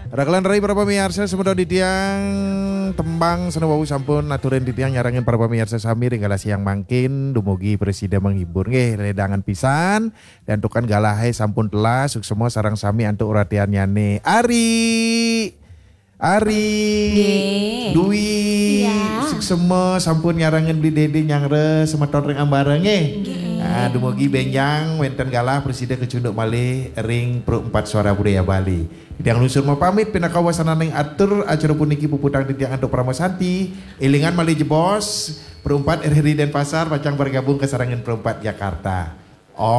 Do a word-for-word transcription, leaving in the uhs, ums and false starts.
Raglan rai para pamirsa semoga di tiang tembang senewau sampun aturan di tiang nyarangin para pamirsa sami ringgala siang mangkin dumugi presiden menghibur nggih ledangan pisan dan tukan galahe sampun telah suk semua sarang sami antuk uratian nyane Ari Ari Nggih. Dwi Iya. suk semua sampun nyarangin beli dede nyangre semeton ring ambareng nggih. Nah, dumugi benjang wenten galah presiden kecunduk malih ring perempat suara budaya Bali. Yang lusur mau pamit pina kawasan ning atur acara puniki puputang di tiang antuk Pramosanti. Elingan malih jebos perempat R R I Denpasar pacang bergabung ke sarangan perempat Jakarta.